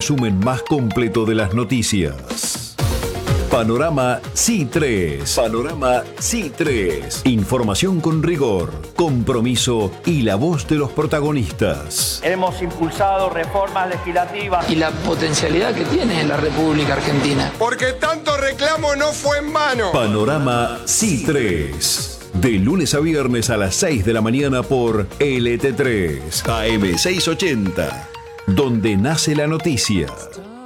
resumen más completo de las noticias. Panorama C3. Panorama C3. Información con rigor, compromiso y la voz de los protagonistas. Hemos impulsado reformas legislativas y la potencialidad que tiene la República Argentina. Porque tanto reclamo no fue en vano. Panorama C3. De lunes a viernes a las 6 de la mañana por LT3 AM 680. Donde nace la noticia.